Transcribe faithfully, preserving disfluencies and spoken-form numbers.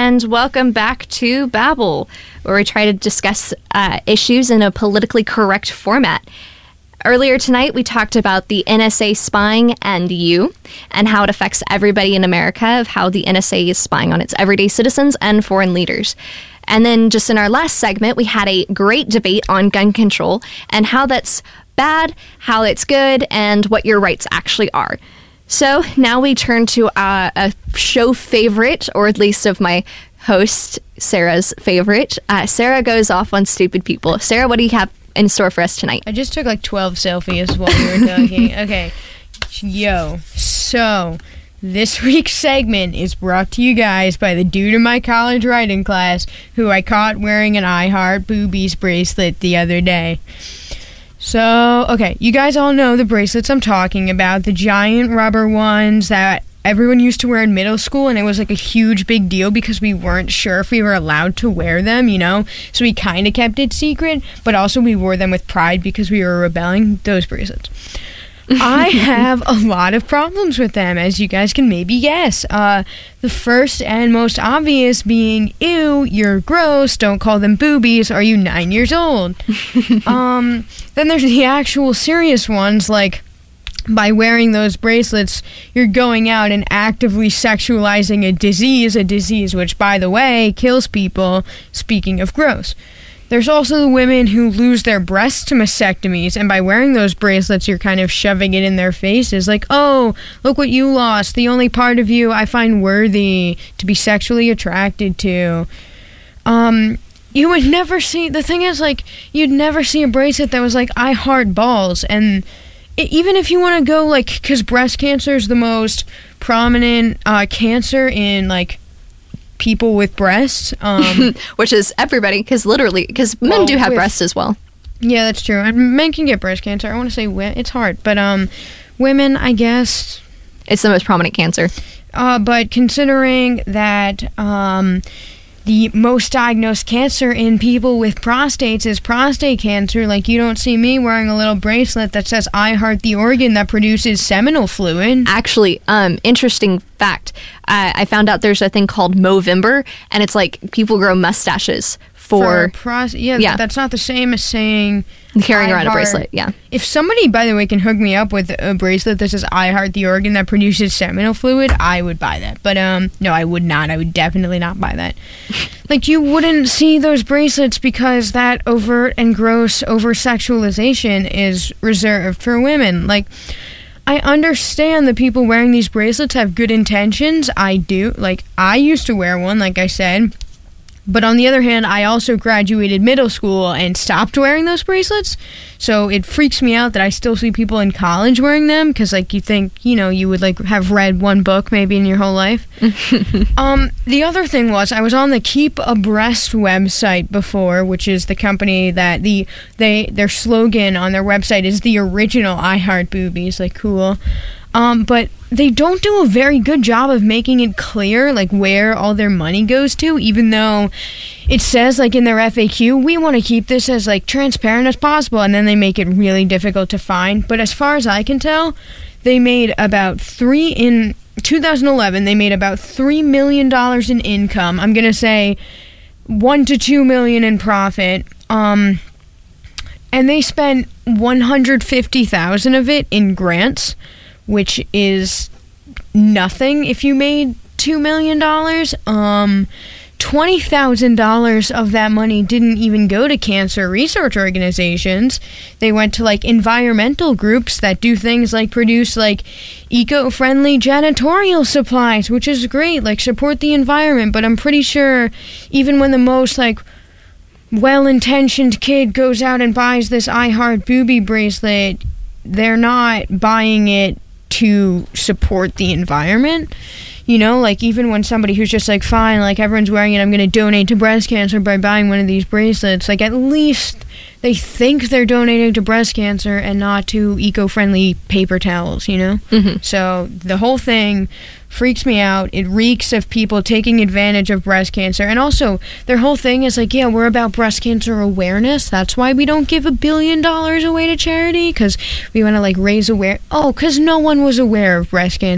and welcome back to Babble, where we try to discuss uh, issues in a politically correct format. Earlier tonight, we talked about the N S A spying and you, and how it affects everybody in America, of how the N S A is spying on its everyday citizens and foreign leaders. And then just in our last segment, we had a great debate on gun control and how that's bad, how it's good, and what your rights actually are. So now we turn to uh, a show favorite, or at least of my host, Sarah's favorite. Uh, Sarah goes off on stupid people. Sarah, what do you have in store for us tonight? I just took like twelve selfies while we were talking. Okay. Yo. So, this week's segment is brought to you guys by the dude in my college writing class who I caught wearing an I Heart Boobies bracelet the other day. So, okay, you guys all know the bracelets I'm talking about, the giant rubber ones that everyone used to wear in middle school, and it was like a huge big deal because we weren't sure if we were allowed to wear them, you know? So we kind of kept it secret, but also we wore them with pride because we were rebelling. Those bracelets. I have a lot of problems with them, as you guys can maybe guess. Uh, the first and most obvious being, ew, you're gross, don't call them boobies, are you nine years old? um, then there's the actual serious ones, like, by wearing those bracelets, you're going out and actively sexualizing a disease, a disease which, by the way, kills people, speaking of gross. There's also the women who lose their breasts to mastectomies, and by wearing those bracelets, you're kind of shoving it in their faces, like, oh, look what you lost, the only part of you I find worthy to be sexually attracted to. Um, you would never see, the thing is, like, you'd never see a bracelet that was like, I heart balls, and it, even if you want to go, like, because breast cancer is the most prominent uh, cancer in, like, people with breasts, um, which is everybody, because literally, because men well, do have with, breasts as well. Yeah, that's true. And men can get breast cancer. I want to say wi- it's hard, but um, women, I guess, it's the most prominent cancer. Uh, but considering that um, the most diagnosed cancer in people with prostates is prostate cancer, like, you don't see me wearing a little bracelet that says I heart the organ that produces seminal fluid. Actually, um, interesting fact, uh, I found out there's a thing called Movember, and it's like people grow mustaches for, for pros- yeah, yeah, that's not the same as saying carrying I around heart. a bracelet. Yeah. If somebody, by the way, can hook me up with a bracelet that says I heart the organ that produces seminal fluid, I would buy that. But um, no, I would not. I would definitely not buy that. Like, you wouldn't see those bracelets because that overt and gross over-sexualization is reserved for women. Like, I understand the people wearing these bracelets have good intentions. I do. Like, I used to wear one, like I said. But on the other hand, I also graduated middle school and stopped wearing those bracelets. So it freaks me out that I still see people in college wearing them, because, like, you think, you know, you would, like, have read one book maybe in your whole life. um, the other thing was, I was on the Keep Abreast website before, which is the company that the they their slogan on their website is the original I Heart Boobies. Like, cool. Um, but they don't do a very good job of making it clear, like, where all their money goes to, even though it says, like, in their F A Q, we want to keep this as, like, transparent as possible, and then they make it really difficult to find. But as far as I can tell, they made about three, in two thousand eleven, they made about three million dollars in income. I'm going to say one to two million in profit. Um, and they spent one hundred fifty thousand of it in grants, which is nothing if you made two million dollars. Um, twenty thousand dollars of that money didn't even go to cancer research organizations. They went to, like, environmental groups that do things like produce, like, eco-friendly janitorial supplies, which is great, like, support the environment. But I'm pretty sure even when the most, like, well-intentioned kid goes out and buys this I Heart Boobie bracelet, they're not buying it to support the environment. You know, like, even when somebody who's just like, fine, like, everyone's wearing it, I'm going to donate to breast cancer by buying one of these bracelets, like, at least they think they're donating to breast cancer and not to eco-friendly paper towels, you know? Mm-hmm. So the whole thing freaks me out. It reeks of people taking advantage of breast cancer. And also, their whole thing is like, yeah, we're about breast cancer awareness. That's why we don't give a billion dollars away to charity, because we want to, like, raise aware. Oh, because no one was aware of breast cancer.